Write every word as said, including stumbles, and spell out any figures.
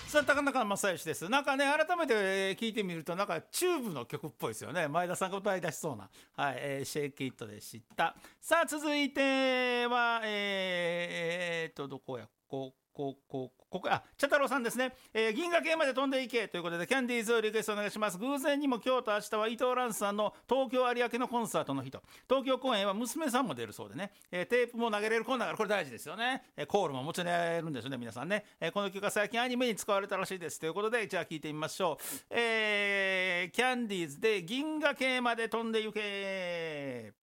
さあ高中正義です。なんかね改めて聞いてみるとなんかチューブの曲っぽいですよね。前田さんが歌い出しそうな、はい、えー、シェイキットでした。さあ続いてはえー、えー、っとどこやこここここあ茶太郎さんですね、えー、銀河系まで飛んでいけということでキャンディーズをリクエストお願いします。偶然にも今日と明日は伊藤蘭さんの東京有明のコンサートの日と、東京公演は娘さんも出るそうでね、えー、テープも投げれるコーナーからこれ大事ですよね、えー、コールももちろんやるんですよね皆さんね、えー、この曲が最近アニメに使われたらしいですということで、じゃあ聴いてみましょう。えー、キャンディーズで銀河系まで飛んで行け。